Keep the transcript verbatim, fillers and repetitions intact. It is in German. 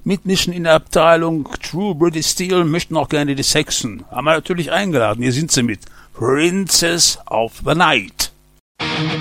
Mitmischen in der Abteilung True British Steel möchten auch gerne die Saxon. Haben wir natürlich eingeladen. Hier sind sie mit Princess of the Night.